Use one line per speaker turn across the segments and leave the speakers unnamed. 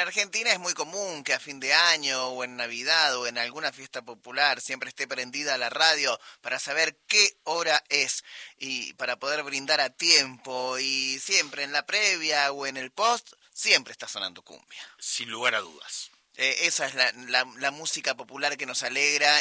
Argentina es muy común que a fin de año o en Navidad o en alguna fiesta popular siempre esté prendida la radio para saber qué hora es y para poder brindar a tiempo, y siempre en la previa o en el post siempre está sonando cumbia.
Sin lugar a dudas.
Esa es la música popular que nos alegra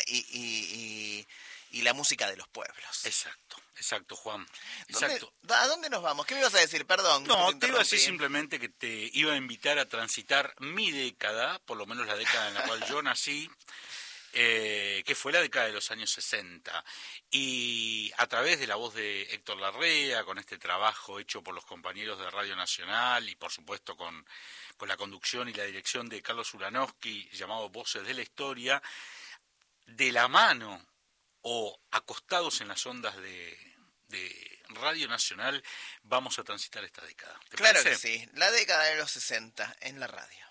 y la música de los pueblos.
Exacto, Juan. Exacto.
¿A dónde nos vamos? ¿Qué me ibas a decir? Perdón.
No, te iba a decir simplemente que te iba a invitar a transitar mi década, por lo menos la década en la cual yo nací, que fue la década de los años 60. Y a través de la voz de Héctor Larrea, con este trabajo hecho por los compañeros de Radio Nacional y por supuesto con la conducción y la dirección de Carlos Ulanowski, llamado Voces de la Historia, de la mano o acostados en las ondas de Radio Nacional, vamos a transitar esta década. ¿Te
Claro
parece?
que sí, la década de los 60 en la radio.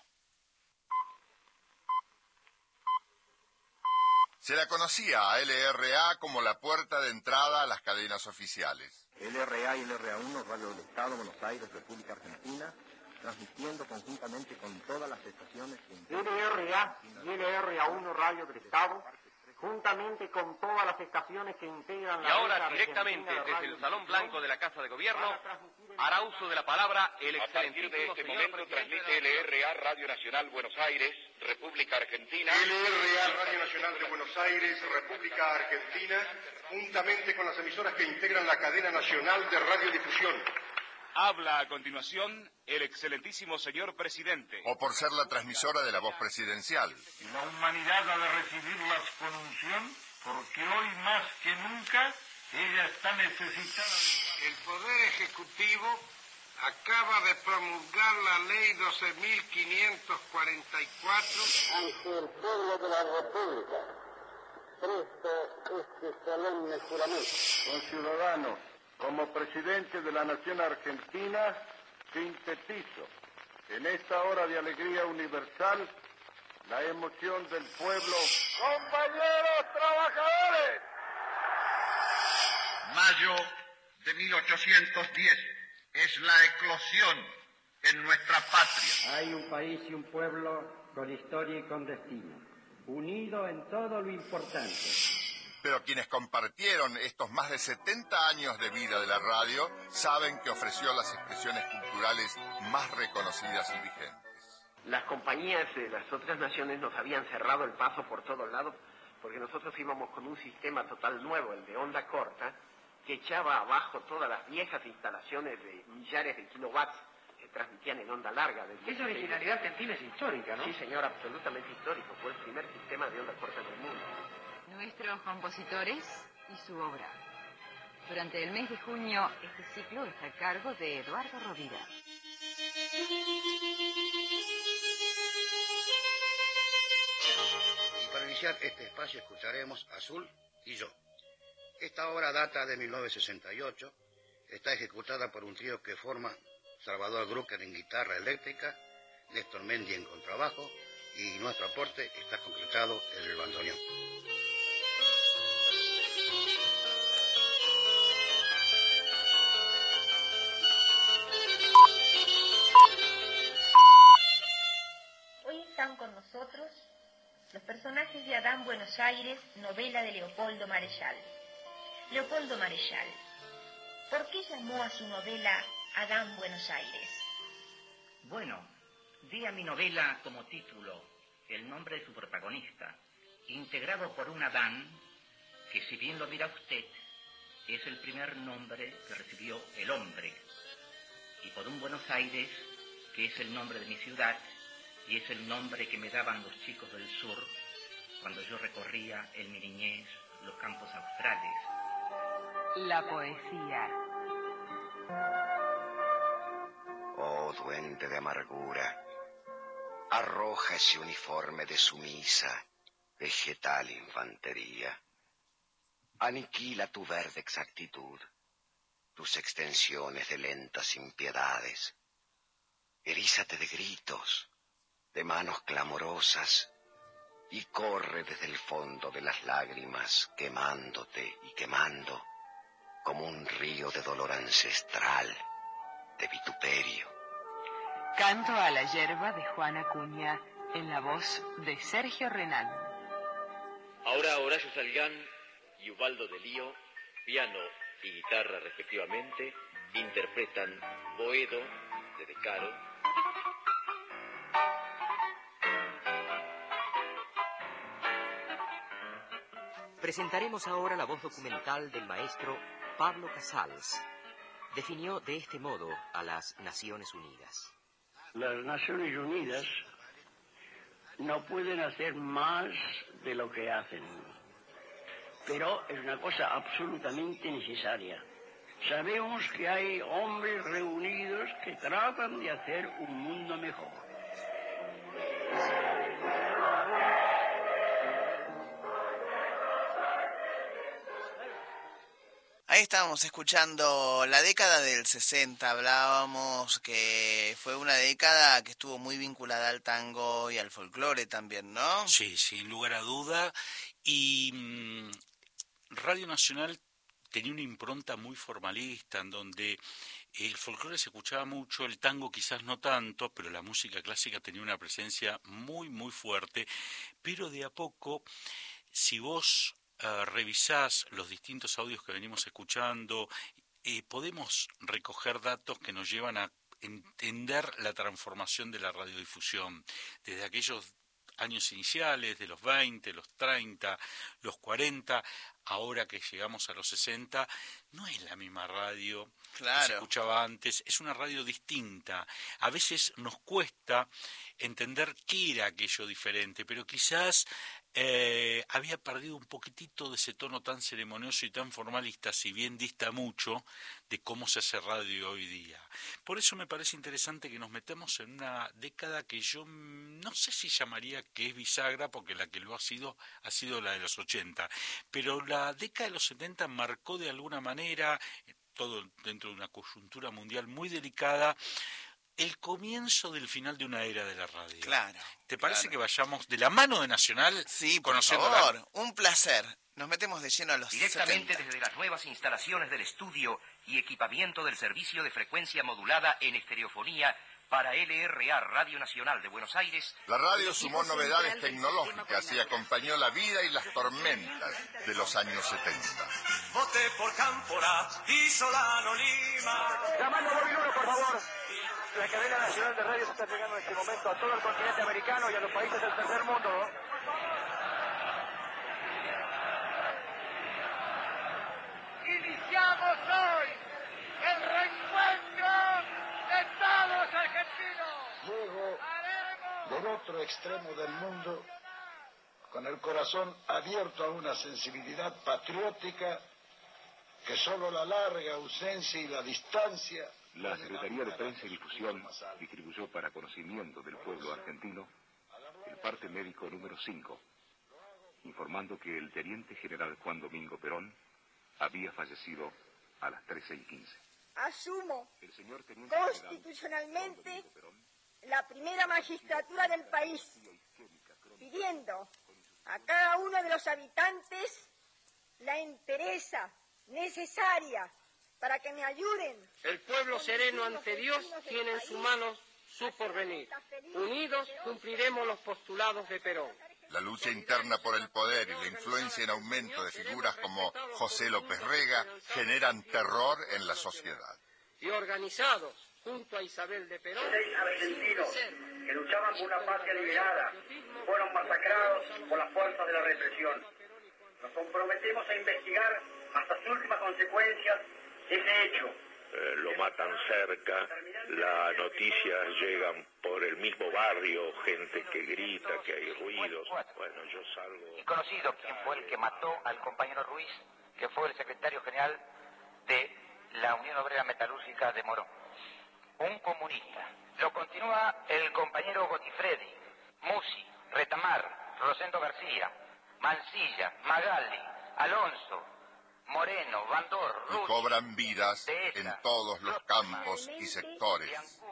Se la conocía a LRA como la puerta de entrada a las cadenas oficiales.
LRA y LRA1, Radio del Estado, Buenos Aires, República Argentina, transmitiendo conjuntamente con todas las estaciones...
LRA y LRA1, Radio del Estado, juntamente con todas las estaciones que integran la...
Y ahora, directamente desde el Salón Blanco de la Casa de Gobierno, hará uso de la palabra el excelentísimo
de este
señor
momento transmite LRA Radio Nacional Buenos Aires, República Argentina.
LRA Radio Nacional de Buenos Aires, República Argentina, juntamente con las emisoras que integran la cadena nacional de radiodifusión.
Habla a continuación el excelentísimo señor presidente.
O por ser la transmisora de la voz presidencial.
La humanidad ha de recibirlas con unción, porque hoy más que nunca ella está necesitada.
El Poder Ejecutivo acaba de promulgar la ley 12.544.
Ante el pueblo de la República, presto este solemne juramento.
Conciudadanos, como presidente de la Nación Argentina, sintetizo en esta hora de alegría universal la emoción del pueblo.
¡Compañeros trabajadores!
Mayo de 1810 es la eclosión en nuestra patria.
Hay un país y un pueblo con historia y con destino, unido en todo lo importante.
Pero quienes compartieron estos más de 70 años de vida de la radio saben que ofreció las expresiones culturales más reconocidas y vigentes.
Las compañías de las otras naciones nos habían cerrado el paso por todos lados, porque nosotros íbamos con un sistema total nuevo, el de onda corta, que echaba abajo todas las viejas instalaciones de millares de kilowatts que transmitían en onda larga.
Esa originalidad argentina es histórica, ¿no?
Sí, señor, absolutamente histórico. Fue el primer sistema de onda corta en el mundo.
Nuestros compositores y su obra. Durante el mes de junio, este ciclo está a cargo de Eduardo Rovira.
Y para iniciar este espacio escucharemos Azul y Yo. Esta obra data de 1968, está ejecutada por un trío que forma Salvador Drucker en guitarra eléctrica, Néstor Mendy en contrabajo, y nuestro aporte está concretado en el bandoneón.
Hoy están con nosotros los personajes de Adán Buenos Aires, novela de Leopoldo Marechal. Leopoldo Marechal, ¿por qué llamó a su novela Adán Buenos Aires?
Bueno, di a mi novela como título el nombre de su protagonista, integrado por un Adán que, si bien lo mira usted, es el primer nombre que recibió el hombre, y por un Buenos Aires que es el nombre de mi ciudad y es el nombre que me daban los chicos del sur cuando yo recorría en mi niñez los campos australes.
La poesía.
Oh, duende de amargura, arroja ese uniforme de sumisa, vegetal infantería. Aniquila tu verde exactitud, tus extensiones de lentas impiedades. Erízate de gritos, de manos clamorosas, y corre desde el fondo de las lágrimas, quemándote y quemando, como un río de dolor ancestral, de vituperio.
Canto a la yerba de Juan Acuña, en la voz de Sergio Renal.
Ahora Horacio Salgán y Ubaldo de Lío, piano y guitarra respectivamente, interpretan Boedo de De Caro.
Presentaremos ahora la voz documental del maestro Pablo Casals. Definió de este modo a las Naciones Unidas.
Las Naciones Unidas no pueden hacer más de lo que hacen, pero es una cosa absolutamente necesaria. Sabemos que hay hombres reunidos que tratan de hacer un mundo mejor.
Ahí estábamos escuchando la década del 60, hablábamos que fue una década que estuvo muy vinculada al tango y al folclore también, ¿no?
Sí, sin lugar a duda. Y Radio Nacional tenía una impronta muy formalista, en donde el folclore se escuchaba mucho, el tango quizás no tanto, pero la música clásica tenía una presencia muy, muy fuerte. Pero de a poco, si vos revisás los distintos audios que venimos escuchando, podemos recoger datos que nos llevan a entender la transformación de la radiodifusión, desde aquellos años iniciales, de los 20, los 30, los 40, ahora que llegamos a los 60, no es la misma radio que se escuchaba antes, es una radio distinta. A veces nos cuesta entender qué era aquello diferente, pero quizás había perdido un poquitito de ese tono tan ceremonioso y tan formalista, si bien dista mucho de cómo se hace radio hoy día. Por eso me parece interesante que nos metamos en una década que yo no sé si llamaría que es bisagra, porque la que lo ha sido la de los 80, pero la década de los 70 marcó de alguna manera, todo dentro de una coyuntura mundial muy delicada, el comienzo del final de una era de la radio.
Claro.
¿Te parece que vayamos de la mano de Nacional?
Sí, por favor, un placer. Nos metemos de lleno a los
Directamente
70.
desde las nuevas instalaciones del estudio y equipamiento del servicio de frecuencia modulada en estereofonía para LRA Radio Nacional de Buenos Aires.
La radio sumó novedades tecnológicas y acompañó la vida y las tormentas de los años 70.
Voté por Cámpora y Solano Lima.
Llamando a Bobiluno, por favor. La cadena nacional de radio se está llegando en este momento a todo el continente americano y a los países del tercer mundo.
Iniciamos hoy el reencuentro de todos argentinos.
Llego del otro extremo del mundo con el corazón abierto a una sensibilidad patriótica que solo la larga ausencia y la distancia.
La Secretaría de Prensa y Difusión distribuyó para conocimiento del pueblo argentino el parte médico número 5, informando que el teniente general Juan Domingo Perón había fallecido a las 13:15.
Asumo constitucionalmente la primera magistratura del país, pidiendo a cada uno de los habitantes la entereza necesaria para que me ayuden.
El pueblo sereno ante Dios tiene en sus manos su porvenir. Unidos cumpliremos los postulados de Perón.
La lucha interna por el poder y la influencia en aumento de figuras como José López Rega generan terror en la sociedad.
Y organizados junto a Isabel de Perón,
6 argentinos que luchaban por una patria liberada fueron masacrados por las fuerzas de la represión. Nos comprometemos a investigar hasta sus últimas consecuencias ese hecho.
Lo matan cerca, las noticias llegan por el mismo barrio, gente que grita, que hay ruidos. Bueno, yo salgo...
Y conocido quién fue el que mató al compañero Ruiz, que fue el secretario general de la Unión Obrera Metalúrgica de Morón. Un comunista. Lo continúa el compañero Gotifredi, Musi, Retamar, Rosendo García, Mansilla, Magaldi, Alonso, Moreno, Bandor,
y cobran vidas en todos los campos y sectores.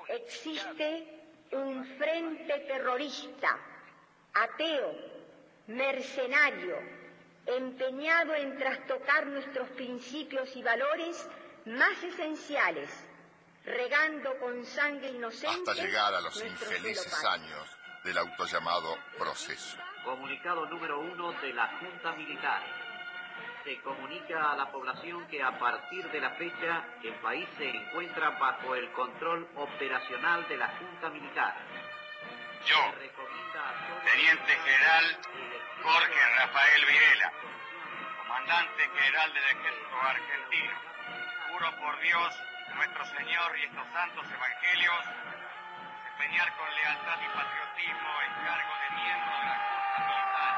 Existe un frente terrorista, ateo, mercenario, empeñado en trastocar nuestros principios y valores más esenciales, regando con sangre inocente
hasta llegar a los
nuestro
infelices
cielo
años del autollamado proceso.
Comunicado número 1 de la Junta Militar. Se comunica a la población que a partir de la fecha el país se encuentra bajo el control operacional de la Junta Militar.
Yo, Teniente General Jorge Rafael Videla, Comandante General del Ejército Argentino, juro por Dios, nuestro Señor y estos santos evangelios, desempeñar con lealtad y patriotismo el cargo de miembro de la Junta Militar.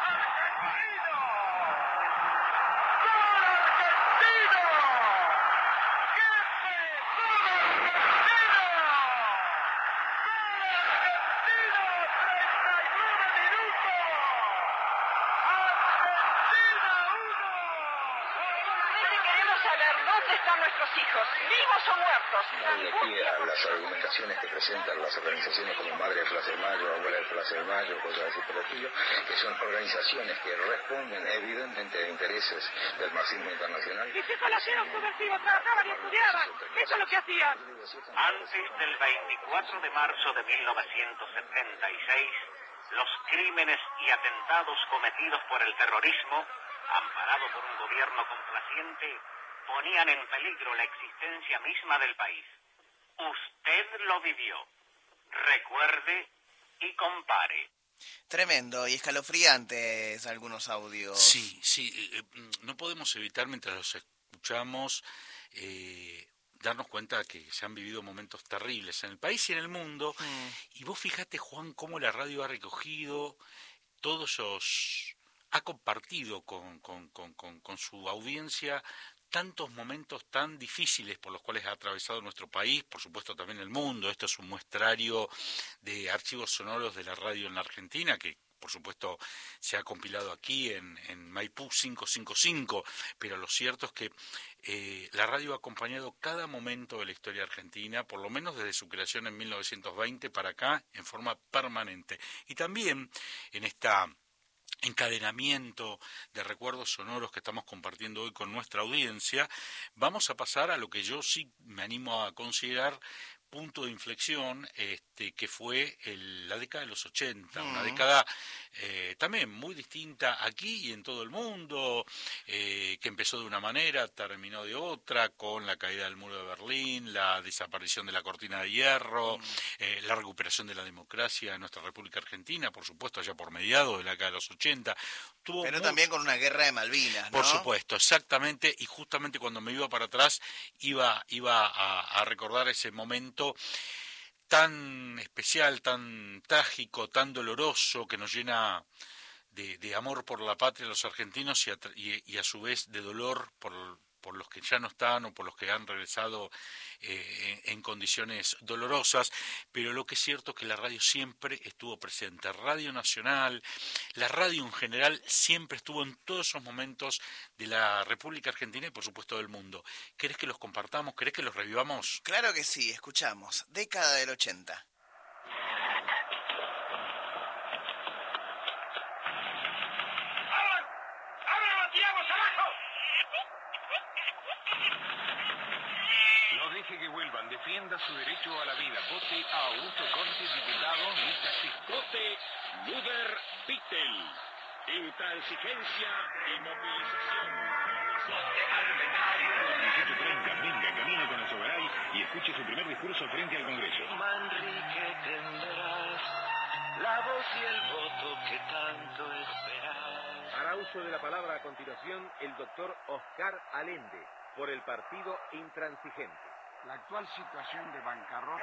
¿Dónde están nuestros hijos? ¿Vivos o muertos?
Dando pie a las argumentaciones que presentan las organizaciones como Madre de Plaza de Mayo, Abuela de Plaza de Mayo, cosas así por el estilo, que son organizaciones que responden evidentemente a intereses del marxismo internacional.
Mis hijos nacieron subversivos, trabajaban y estudiaban. Eso es lo que hacían.
Antes del 24 de marzo de 1976, los crímenes y atentados cometidos por el terrorismo, amparado por un gobierno complaciente, ponían en peligro la existencia misma del país. Usted lo vivió. Recuerde y compare.
Tremendo y escalofriantes algunos audios.
Sí, no podemos evitar mientras los escuchamos darnos cuenta que se han vivido momentos terribles en el país y en el mundo. Y vos fíjate, Juan, cómo la radio ha recogido todos esos, ha compartido con su audiencia tantos momentos tan difíciles por los cuales ha atravesado nuestro país, por supuesto también el mundo. Esto es un muestrario de archivos sonoros de la radio en la Argentina, que por supuesto se ha compilado aquí en Maipú 555, pero lo cierto es que la radio ha acompañado cada momento de la historia argentina, por lo menos desde su creación en 1920 para acá, en forma permanente. Y también en esta encadenamiento de recuerdos sonoros que estamos compartiendo hoy con nuestra audiencia, vamos a pasar a lo que yo sí me animo a considerar punto de inflexión, que fue la década de los 80, una década también muy distinta aquí y en todo el mundo, que empezó de una manera, terminó de otra, con la caída del muro de Berlín, la desaparición de la cortina de hierro, la recuperación de la democracia en nuestra República Argentina, por supuesto, allá por mediados de la década de los 80.
Pero también con una guerra de Malvinas, ¿no?
Por supuesto, exactamente, y justamente cuando me iba para atrás iba a recordar ese momento tan especial, tan trágico, tan doloroso, que nos llena de amor por la patria los argentinos y a su vez de dolor por los que ya no están o por los que han regresado en condiciones dolorosas, pero lo que es cierto es que la radio siempre estuvo presente. Radio Nacional, la radio en general, siempre estuvo en todos esos momentos de la República Argentina y por supuesto del mundo. ¿Querés que los compartamos? ¿Querés que los revivamos?
Claro que sí, escuchamos. Década del 80.
Que vuelvan, defienda su derecho a la vida. Vote a Augusto Conte, diputado, lista 5.
Vote Luder Pittel. Intransigencia y movilización.
18:30, venga, camino con el Sogaray y escuche su primer discurso frente al Congreso.
Manrique, tendrás la voz y el voto que tanto esperas.
Hará uso de la palabra a continuación el doctor Oscar Allende, por el partido Intransigente.
La actual situación de bancarrota.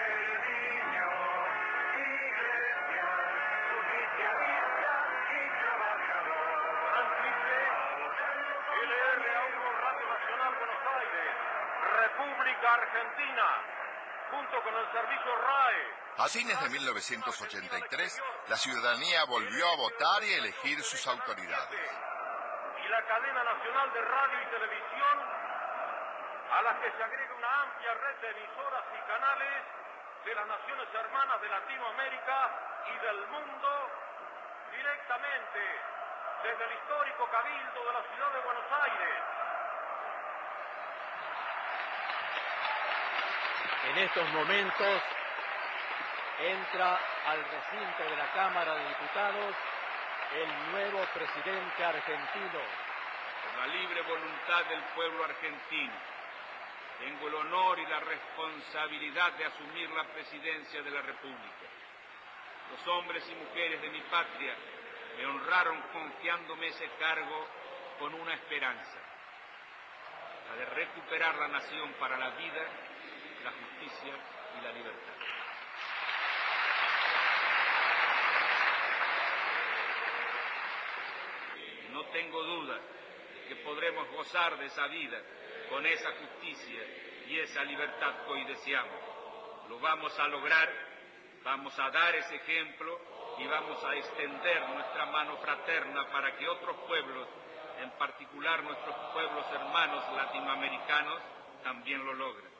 Radio Nacional Buenos Aires, República Argentina, junto con el servicio RAE.
A fines de 1983, la ciudadanía volvió a votar y a elegir sus autoridades.
Y la cadena nacional de radio y televisión, a las que se agrega una amplia red de emisoras y canales de las naciones hermanas de Latinoamérica y del mundo, directamente desde el histórico Cabildo de la ciudad de Buenos Aires.
En estos momentos entra al recinto de la Cámara de Diputados el nuevo presidente argentino.
Por la libre voluntad del pueblo argentino, tengo el honor y la responsabilidad de asumir la presidencia de la República. Los hombres y mujeres de mi patria me honraron confiándome ese cargo con una esperanza, la de recuperar la nación para la vida, la justicia y la libertad. No tengo duda de que podremos gozar de esa vida con esa justicia y esa libertad que hoy deseamos. Lo vamos a lograr, vamos a dar ese ejemplo y vamos a extender nuestra mano fraterna para que otros pueblos, en particular nuestros pueblos hermanos latinoamericanos, también lo logren.